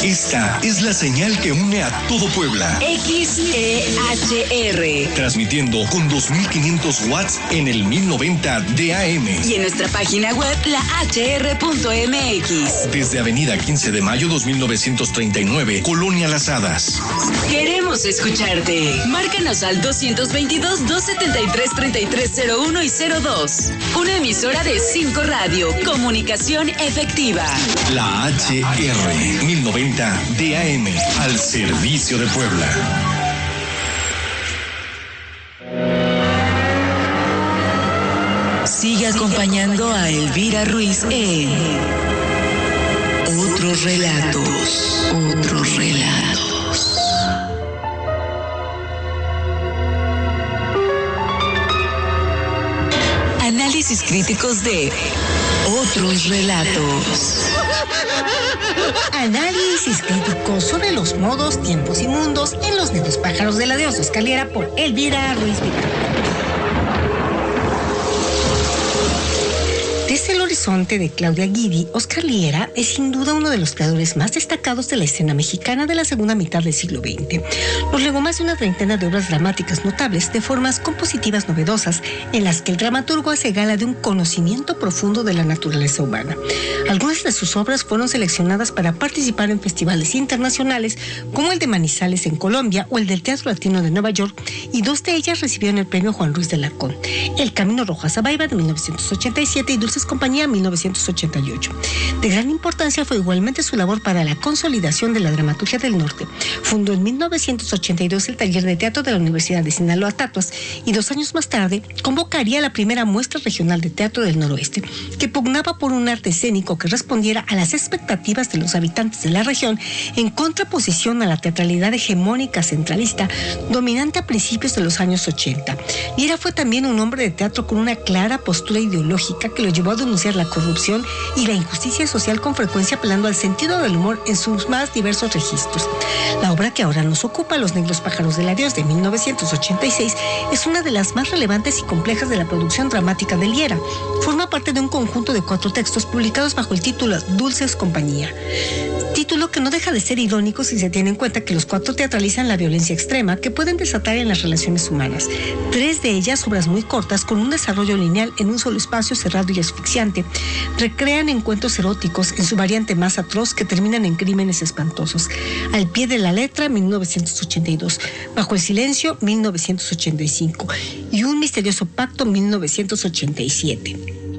Esta es la señal que une a todo Puebla. XEHR. Transmitiendo con 2500 watts en el 1090 de AM. Y en nuestra página web, lahr.mx. Desde Avenida 15 de Mayo 2939, Colonia Las Hadas. Queremos escucharte. Márcanos al 222-273-3301 y 02. Una emisora de 5 Radio. Comunicación efectiva. La HR 1090 DAM al servicio de Puebla. Sigue acompañando a Elvira Ruiz en Otros Relatos. Otros Relatos. Análisis críticos de Otros Relatos. Análisis crítico sobre los modos, tiempos y mundos en Los Negros Pájaros de la Diosa Escalera por Elvira Ruiz Vidal. Desde el horizonte de Claudia Guidi, Oscar Liera es sin duda uno de los creadores más destacados de la escena mexicana de la segunda mitad del siglo XX. Nos legó más de una treintena de obras dramáticas notables de formas compositivas novedosas en las que el dramaturgo hace gala de un conocimiento profundo de la naturaleza humana. Algunas de sus obras fueron seleccionadas para participar en festivales internacionales como el de Manizales en Colombia o el del Teatro Latino de Nueva York, y 2 de ellas recibieron el premio Juan Ruiz de Alarcón: El Camino Rojo a Zabaiba de 1987 y Dulces Compañía 1988. De gran importancia fue igualmente su labor para la consolidación de la dramaturgia del norte. Fundó en 1982 el taller de teatro de la Universidad de Sinaloa Tatuas y 2 años más tarde convocaría la primera muestra regional de teatro del noroeste, que pugnaba por un arte escénico que respondiera a las expectativas de los habitantes de la región, en contraposición a la teatralidad hegemónica centralista dominante a principios de los años 80. Liera fue también un hombre de teatro con una clara postura ideológica que lo llevó a denunciar la corrupción y la injusticia social, con frecuencia apelando al sentido del humor en sus más diversos registros. La obra que ahora nos ocupa, Los Negros Pájaros de la Diosa de 1986, es una de las más relevantes y complejas de la producción dramática de Liera. Forma parte de un conjunto de 4 textos publicados bajo el título Dulces Compañía. Título que no deja de ser irónico si se tiene en cuenta que los 4 teatralizan la violencia extrema que pueden desatar en las relaciones humanas. 3 de ellas, obras muy cortas, con un desarrollo lineal en un solo espacio cerrado y asfixiante, recrean encuentros eróticos en su variante más atroz que terminan en crímenes espantosos. Al pie de la letra, 1982. Bajo el silencio, 1985. Y Un misterioso pacto, 1987.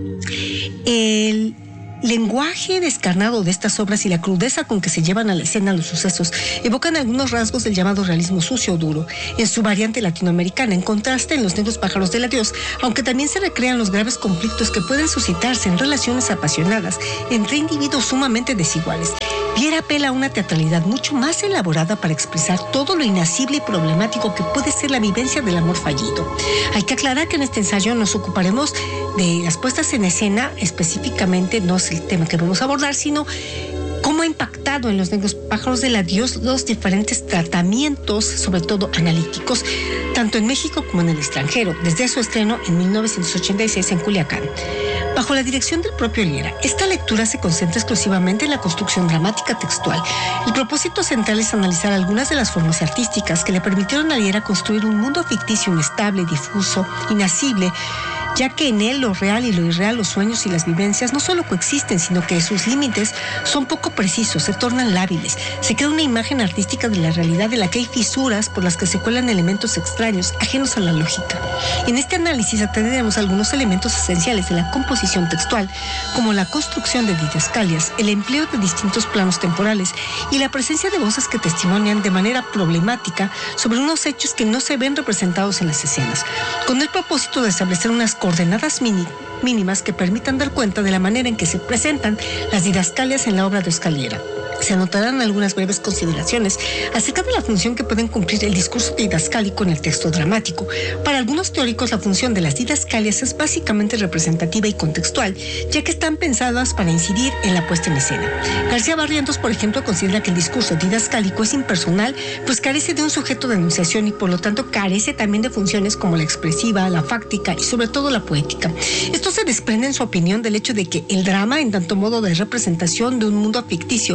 El lenguaje descarnado de estas obras y la crudeza con que se llevan a la escena los sucesos evocan algunos rasgos del llamado realismo sucio o duro, en su variante latinoamericana, en contraste en Los Negros Pájaros de la Diosa, aunque también se recrean los graves conflictos que pueden suscitarse en relaciones apasionadas entre individuos sumamente desiguales. Liera apela a una teatralidad mucho más elaborada para expresar todo lo inacible y problemático que puede ser la vivencia del amor fallido. Hay que aclarar que en este ensayo nos ocuparemos de las puestas en escena, específicamente no es el tema que vamos a abordar, sino cómo ha impactado en Los Negros Pájaros de la Diosa los diferentes tratamientos, sobre todo analíticos, tanto en México como en el extranjero, desde su estreno en 1986 en Culiacán. Bajo la dirección del propio Liera, esta lectura se concentra exclusivamente en la construcción dramática textual. El propósito central es analizar algunas de las formas artísticas que le permitieron a Liera construir un mundo ficticio inestable, difuso, inacible, ya que en él lo real y lo irreal, los sueños y las vivencias no solo coexisten, sino que sus límites son poco precisos, se tornan lábiles. Se crea una imagen artística de la realidad en la que hay fisuras por las que se cuelan elementos extraños, ajenos a la lógica. En este análisis atenderemos algunos elementos esenciales de la composición textual, como la construcción de didascalias, el empleo de distintos planos temporales y la presencia de voces que testimonian de manera problemática sobre unos hechos que no se ven representados en las escenas, con el propósito de establecer unas coordenadas mínimas que permitan dar cuenta de la manera en que se presentan las didascalias en la obra de Oscar Liera. Se anotarán algunas breves consideraciones acerca de la función que pueden cumplir el discurso didascálico en el texto dramático. Para algunos teóricos, la función de las didascalias es básicamente representativa y contextual, ya que están pensadas para incidir en la puesta en escena. García Barrientos, por ejemplo, considera que el discurso didascálico es impersonal, pues carece de un sujeto de enunciación y por lo tanto carece también de funciones como la expresiva, la fáctica y sobre todo la poética. Esto se desprende en su opinión del hecho de que el drama, en tanto modo de representación de un mundo ficticio, se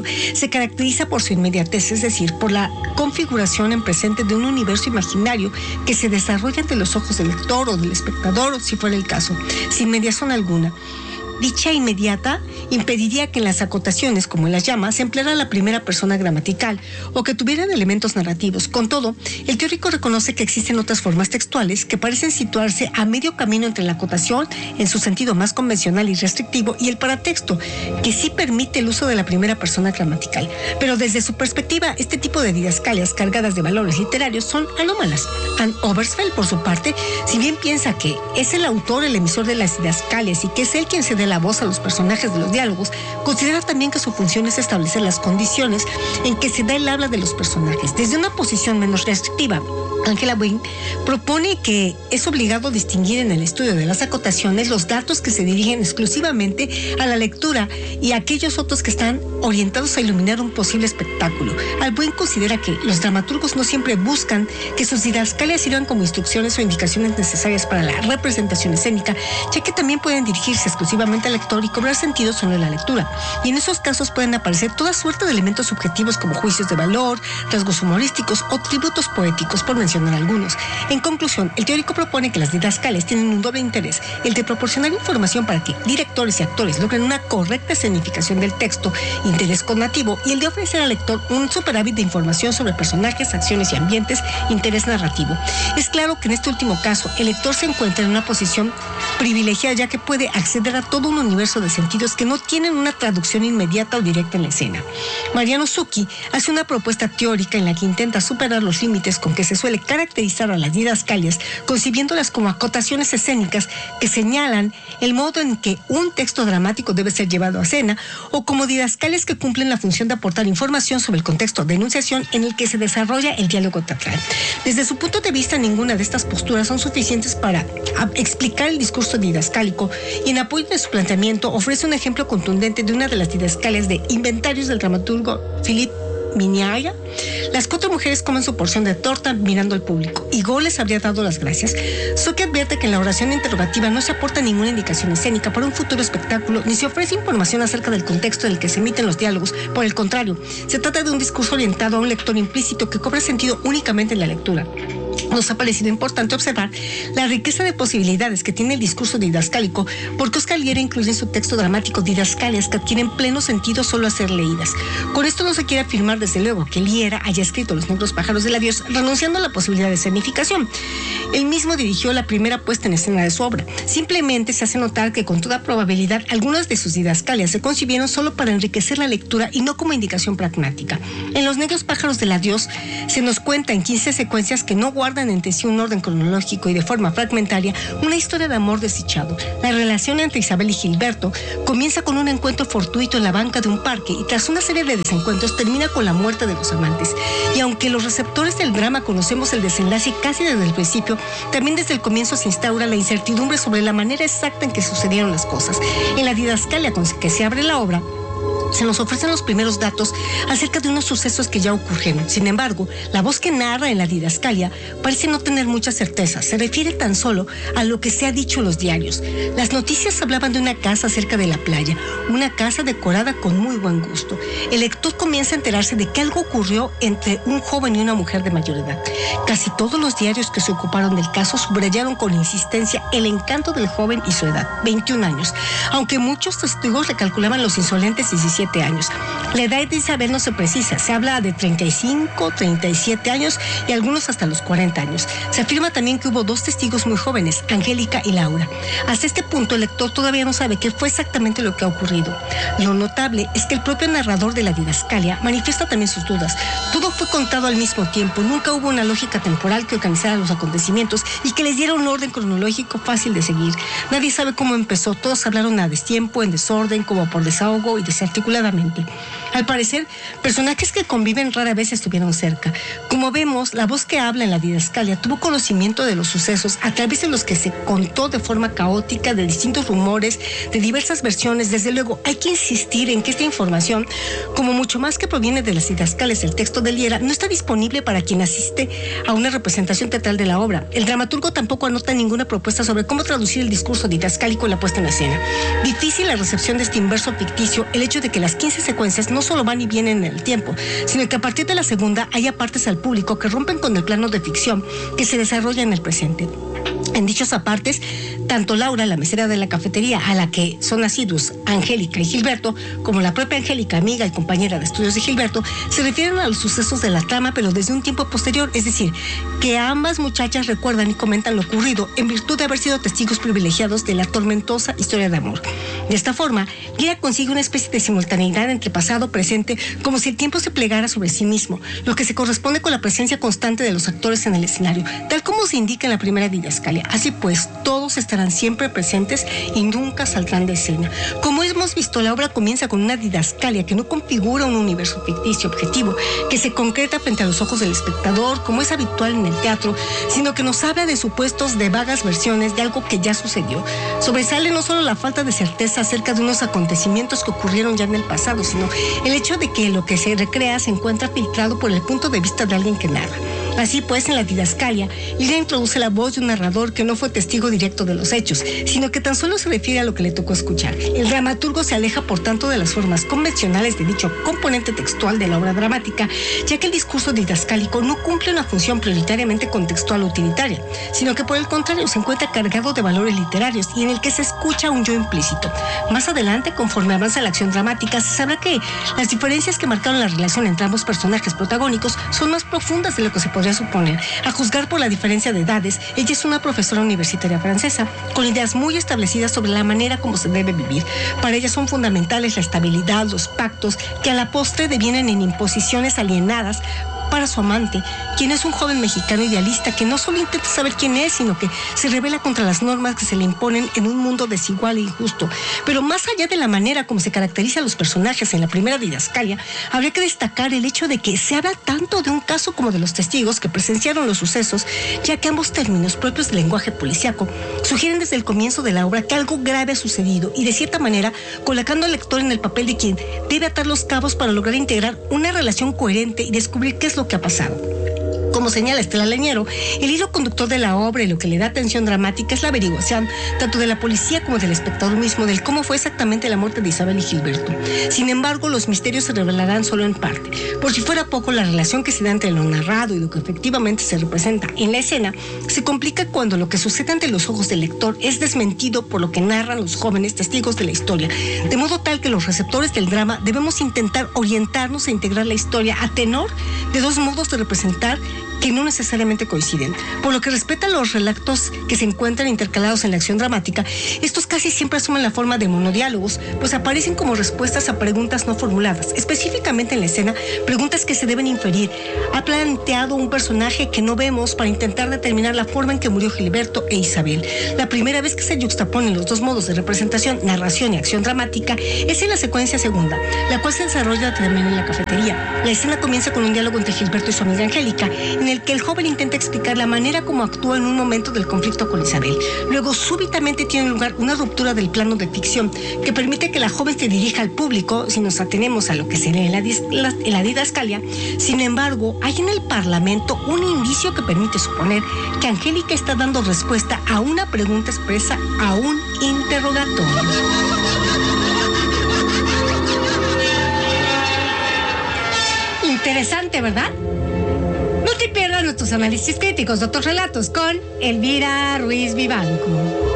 se caracteriza por su inmediatez, es decir, por la configuración en presente de un universo imaginario que se desarrolla ante los ojos del lector o del espectador, si fuera el caso, sin mediación alguna. Dicha inmediata impediría que en las acotaciones, como en las llamas, se empleara la primera persona gramatical o que tuvieran elementos narrativos. Con todo, el teórico reconoce que existen otras formas textuales que parecen situarse a medio camino entre la acotación, en su sentido más convencional y restrictivo, y el paratexto, que sí permite el uso de la primera persona gramatical. Pero desde su perspectiva, este tipo de didascalias cargadas de valores literarios son anómalas. Anne Obergefell, por su parte, si bien piensa que es el autor el emisor de las didascalias y que es él quien se da la voz a los personajes de los diálogos, considera también que su función es establecer las condiciones en que se da el habla de los personajes. Desde una posición menos restrictiva, Angela Wynne propone que es obligado distinguir en el estudio de las acotaciones los datos que se dirigen exclusivamente a la lectura y aquellos otros que están orientados a iluminar un posible espectáculo. Albuin considera que los dramaturgos no siempre buscan que sus didascalias sirvan como instrucciones o indicaciones necesarias para la representación escénica, ya que también pueden dirigirse exclusivamente al lector y cobrar sentido sobre la lectura. Y en esos casos pueden aparecer toda suerte de elementos subjetivos como juicios de valor, rasgos humorísticos o tributos poéticos, por mencionar algunos. En conclusión, el teórico propone que las didascalias tienen un doble interés, el de proporcionar información para que directores y actores logren una correcta escenificación del texto, interés connativo, y el de ofrecer al lector un superávit de información sobre personajes, acciones y ambientes, interés narrativo. Es claro que en este último caso, el lector se encuentra en una posición privilegiada, ya que puede acceder a todo un universo de sentidos que no tienen una traducción inmediata o directa en la escena. Mariano Zucchi hace una propuesta teórica en la que intenta superar los límites con que se suele caracterizar a las didascalias, concibiéndolas como acotaciones escénicas que señalan el modo en que un texto dramático debe ser llevado a escena, o como didascalias que cumplen la función de aportar información sobre el contexto de enunciación en el que se desarrolla el diálogo teatral. Desde su punto de vista, ninguna de estas posturas son suficientes para explicar el discurso didascálico, y en apoyo de su planteamiento ofrece un ejemplo contundente de una de las didascalias de Inventarios del dramaturgo Philippe Miniaga. Las 4 mujeres comen su porción de torta mirando al público, y Go les habría dado las gracias. Zucchi advierte que en la oración interrogativa no se aporta ninguna indicación escénica para un futuro espectáculo, ni se ofrece información acerca del contexto en el que se emiten los diálogos. Por el contrario, se trata de un discurso orientado a un lector implícito que cobra sentido únicamente en la lectura. Nos ha parecido importante observar la riqueza de posibilidades que tiene el discurso didascálico, porque Oscar Liera incluye en su texto dramático didascalias que adquieren pleno sentido solo a ser leídas. Con esto no se quiere afirmar, desde luego, que Liera haya escrito Los negros pájaros del adiós renunciando a la posibilidad de escenificación. Él mismo dirigió la primera puesta en escena de su obra. Simplemente se hace notar que con toda probabilidad algunas de sus didascalias se concibieron solo para enriquecer la lectura y no como indicación pragmática. En Los negros pájaros del adiós se nos cuenta en 15 secuencias que no guardan entre sí un orden cronológico y de forma fragmentaria una historia de amor desdichado. La relación entre Isabel y Gilberto comienza con un encuentro fortuito en la banca de un parque y tras una serie de desencuentros termina con la muerte de los amantes. Y aunque los receptores del drama conocemos el desenlace casi desde el principio, también desde el comienzo se instaura la incertidumbre sobre la manera exacta en que sucedieron las cosas. En la didascalia con que se abre la obra, se nos ofrecen los primeros datos acerca de unos sucesos que ya ocurrieron. Sin embargo, la voz que narra en la didascalia parece no tener mucha certeza. Se refiere tan solo a lo que se ha dicho en los diarios. Las noticias hablaban de una casa cerca de la playa, una casa decorada con muy buen gusto. El lector comienza a enterarse de que algo ocurrió entre un joven y una mujer de mayor edad. Casi todos los diarios que se ocuparon del caso subrayaron con insistencia el encanto del joven y su edad, 21 años, aunque muchos testigos recalculaban los insolentes 17 años. La edad de Isabel no se precisa, se habla de 35, 37 años y algunos hasta los 40 años. Se afirma también que hubo 2 testigos muy jóvenes, Angélica y Laura. Hasta este punto el lector todavía no sabe qué fue exactamente lo que ha ocurrido. Lo notable es que el propio narrador de la didascalia manifiesta también sus dudas. Todo fue contado al mismo tiempo, nunca hubo una lógica temporal que organizara los acontecimientos y que les diera un orden cronológico fácil de seguir. Nadie sabe cómo empezó, todos hablaron a destiempo, en desorden, como por desahogo y desarticuladamente. Al parecer, personajes que conviven rara vez estuvieron cerca. Como vemos, la voz que habla en la didascalia tuvo conocimiento de los sucesos a través de los que se contó de forma caótica, de distintos rumores, de diversas versiones. Desde luego, hay que insistir en que esta información, como mucho más que proviene de las didascalias del texto de Liera, no está disponible para quien asiste a una representación teatral de la obra. El dramaturgo tampoco anota ninguna propuesta sobre cómo traducir el discurso didascálico en la puesta en escena. Difícil la recepción de este inverso ficticio, el hecho de que las 15 secuencias no solo van y vienen en el tiempo, sino que a partir de la segunda hay apartes al público que rompen con el plano de ficción que se desarrolla en el presente. En dichos apartes, tanto Laura, la mesera de la cafetería, a la que son asiduos Angélica y Gilberto, como la propia Angélica, amiga y compañera de estudios de Gilberto, se refieren a los sucesos de la trama, pero desde un tiempo posterior, es decir, que ambas muchachas recuerdan y comentan lo ocurrido en virtud de haber sido testigos privilegiados de la tormentosa historia de amor. De esta forma, Lira consigue una especie de simultaneidad entre pasado y presente, como si el tiempo se plegara sobre sí mismo, lo que se corresponde con la presencia constante de los actores en el escenario, tal como se indica en la primera didascalia. Así pues, todos estarán siempre presentes y nunca saldrán de escena. Como hemos visto, la obra comienza con una didascalia que no configura un universo ficticio objetivo, que se concreta frente a los ojos del espectador, como es habitual en el teatro, sino que nos habla de supuestos de vagas versiones de algo que ya sucedió. Sobresale no solo la falta de certeza acerca de unos acontecimientos que ocurrieron ya en el pasado, sino el hecho de que lo que se recrea se encuentra filtrado por el punto de vista de alguien que narra. Así pues, en la didascalia, Lira introduce la voz de un narrador que no fue testigo directo de los hechos, sino que tan solo se refiere a lo que le tocó escuchar. El dramaturgo se aleja, por tanto, de las formas convencionales de dicho componente textual de la obra dramática, ya que el discurso didascálico no cumple una función prioritariamente contextual o utilitaria, sino que por el contrario se encuentra cargado de valores literarios y en el que se escucha un yo implícito. Más adelante, conforme avanza la acción dramática, se sabrá que las diferencias que marcaron la relación entre ambos personajes protagónicos son más profundas de lo que se podría suponer. A juzgar por la diferencia de edades, ella es una profesora universitaria francesa con ideas muy establecidas sobre la manera como se debe vivir. Para ella son fundamentales la estabilidad, los pactos, que a la postre devienen en imposiciones alienadas para su amante, quien es un joven mexicano idealista que no solo intenta saber quién es, sino que se rebela contra las normas que se le imponen en un mundo desigual e injusto. Pero más allá de la manera como se caracterizan los personajes en la primera didascalia, habría que destacar el hecho de que se habla tanto de un caso como de los testigos que presenciaron los sucesos, ya que ambos términos propios del lenguaje policíaco sugieren desde el comienzo de la obra que algo grave ha sucedido y de cierta manera colocando al lector en el papel de quien debe atar los cabos para lograr integrar una relación coherente y descubrir qué es lo que ha pasado. Como señala Estela Leñero, el hilo conductor de la obra y lo que le da tensión dramática es la averiguación, tanto de la policía como del espectador mismo, del cómo fue exactamente la muerte de Isabel y Gilberto. Sin embargo, los misterios se revelarán solo en parte. Por si fuera poco, la relación que se da entre lo narrado y lo que efectivamente se representa en la escena se complica cuando lo que sucede ante los ojos del lector es desmentido por lo que narran los jóvenes testigos de la historia, de modo tal que los receptores del drama debemos intentar orientarnos a integrar la historia a tenor de dos modos de representar que no necesariamente coinciden. Por lo que respecta a los relatos que se encuentran intercalados en la acción dramática, estos casi siempre asumen la forma de monodiálogos, pues aparecen como respuestas a preguntas no formuladas. Específicamente en la escena, preguntas que se deben inferir. Ha planteado un personaje que no vemos para intentar determinar la forma en que murió Gilberto e Isabel. La primera vez que se yuxtaponen los dos modos de representación, narración y acción dramática, es en la secuencia segunda, la cual se desarrolla también en la cafetería. La escena comienza con un diálogo entre Gilberto y su amiga Angélica, en el que el joven intenta explicar la manera como actúa en un momento del conflicto con Isabel. Luego, súbitamente tiene lugar una ruptura del plano de ficción que permite que la joven se dirija al público, si nos atenemos a lo que se lee en la didascalia. Sin embargo, hay en el Parlamento un indicio que permite suponer que Angélica está dando respuesta a una pregunta expresa a un interrogatorio. Interesante, ¿verdad? No te pierdas nuestros análisis críticos de otros relatos con Elvira Ruiz Vivanco.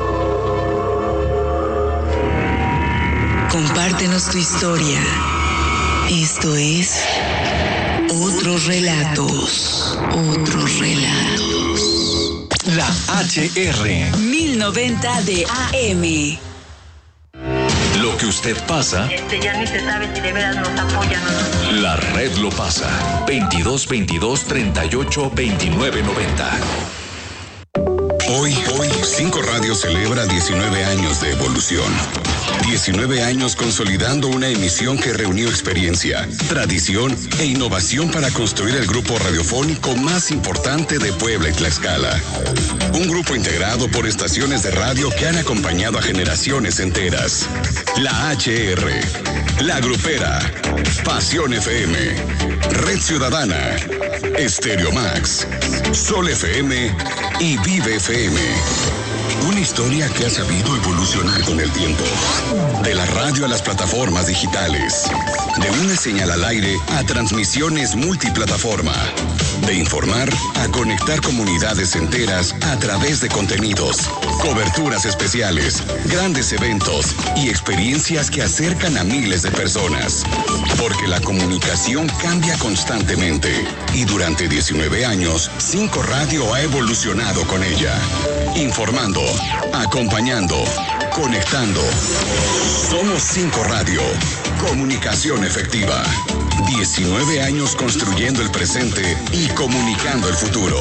Compártenos tu historia. Esto es Otros Relatos. Otros Relatos. La HR. 1090 de AM. Lo que usted pasa. Ya ni se sabe si de veras nos apoyan o no. La red lo pasa. 2222 38 29 90. Hoy, 5 Radio celebra 19 años de evolución. 19 años consolidando una emisión que reunió experiencia, tradición e innovación para construir el grupo radiofónico más importante de Puebla y Tlaxcala. Un grupo integrado por estaciones de radio que han acompañado a generaciones enteras. La HR, La Grupera, Pasión FM, Red Ciudadana, Estéreo Max, Sol FM y Vive FM. Una historia que ha sabido evolucionar con el tiempo. De la radio a las plataformas digitales. De una señal al aire a transmisiones multiplataforma. De informar a conectar comunidades enteras a través de contenidos, coberturas especiales, grandes eventos y experiencias que acercan a miles de personas. Porque la comunicación cambia constantemente y durante 19 años, 5 Radio ha evolucionado con ella. Informando, acompañando, conectando. Somos 5 Radio. Comunicación efectiva. 19 años construyendo el presente y comunicando el futuro.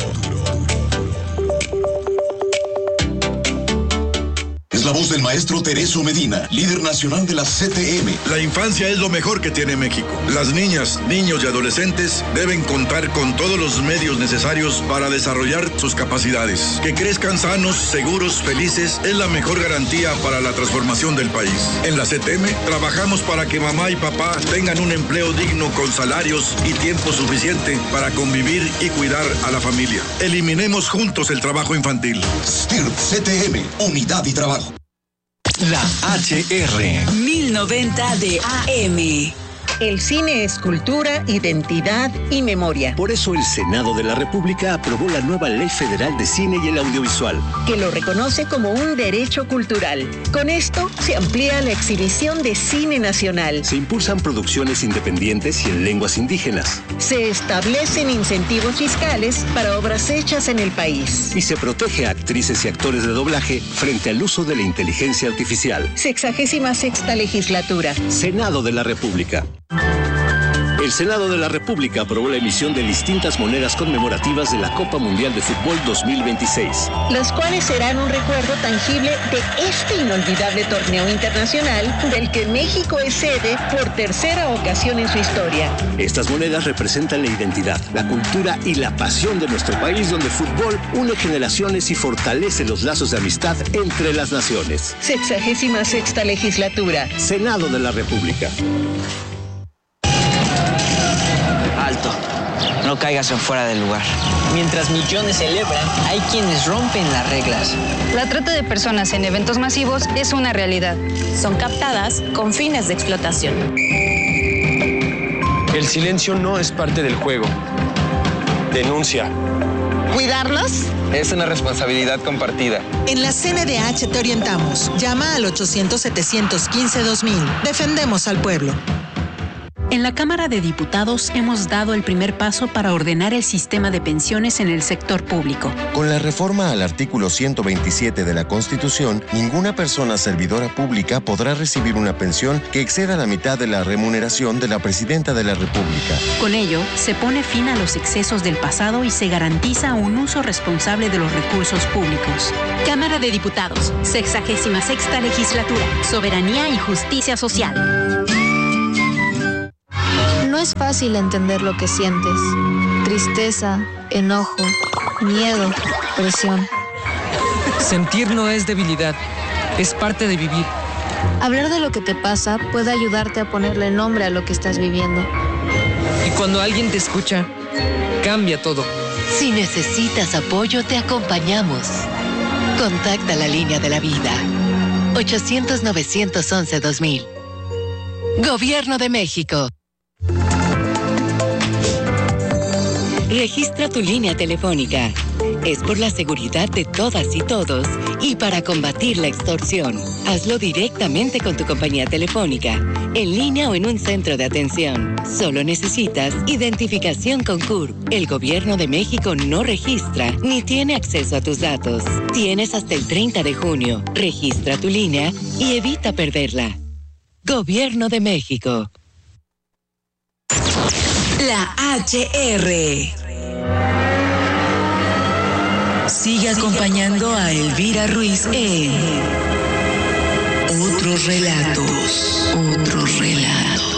Es la voz del maestro Tereso Medina, líder nacional de la CTM. La infancia es lo mejor que tiene México. Las niñas, niños y adolescentes deben contar con todos los medios necesarios para desarrollar sus capacidades. Que crezcan sanos, seguros, felices es la mejor garantía para la transformación del país. En la CTM trabajamos para que mamá y papá tengan un empleo digno con salarios y tiempo suficiente para convivir y cuidar a la familia. Eliminemos juntos el trabajo infantil. STIRP CTM, unidad y trabajo. La HR. 1090 de AM. El cine es cultura, identidad y memoria. Por eso el Senado de la República aprobó la nueva Ley Federal de Cine y el Audiovisual, que lo reconoce como un derecho cultural. Con esto se amplía la exhibición de cine nacional. Se impulsan producciones independientes y en lenguas indígenas. Se establecen incentivos fiscales para obras hechas en el país. Y se protege a actrices y actores de doblaje frente al uso de la inteligencia artificial. 66ª legislatura. Senado de la República. El Senado de la República aprobó la emisión de distintas monedas conmemorativas de la Copa Mundial de Fútbol 2026. Las cuales serán un recuerdo tangible de este inolvidable torneo internacional del que México es sede por tercera ocasión en su historia. Estas monedas representan la identidad, la cultura y la pasión de nuestro país, donde el fútbol une generaciones y fortalece los lazos de amistad entre las naciones. 66ª legislatura. Senado de la República. Alto, no caigas en fuera del lugar. Mientras millones celebran, hay quienes rompen las reglas. La trata de personas en eventos masivos es una realidad. Son captadas con fines de explotación. El silencio no es parte del juego. Denuncia. ¿Cuidarlos? Es una responsabilidad compartida. En la CNDH te orientamos. Llama al 800-715-2000. Defendemos al pueblo. En la Cámara de Diputados hemos dado el primer paso para ordenar el sistema de pensiones en el sector público. Con la reforma al artículo 127 de la Constitución, ninguna persona servidora pública podrá recibir una pensión que exceda la mitad de la remuneración de la Presidenta de la República. Con ello, se pone fin a los excesos del pasado y se garantiza un uso responsable de los recursos públicos. Cámara de Diputados, 66ª legislatura, Soberanía y Justicia Social. No es fácil entender lo que sientes. Tristeza, enojo, miedo, presión. Sentir no es debilidad, es parte de vivir. Hablar de lo que te pasa puede ayudarte a ponerle nombre a lo que estás viviendo. Y cuando alguien te escucha, cambia todo. Si necesitas apoyo, te acompañamos. Contacta la línea de la vida. 800-911-2000. Gobierno de México. Registra tu línea telefónica. Es por la seguridad de todas y todos y para combatir la extorsión. Hazlo directamente con tu compañía telefónica, en línea o en un centro de atención. Solo necesitas identificación con CURP. El Gobierno de México no registra ni tiene acceso a tus datos. Tienes hasta el 30 de junio. Registra tu línea y evita perderla. Gobierno de México. La HR. Sigue acompañando a Elvira Ruiz en Otros Relatos. Otros Relatos.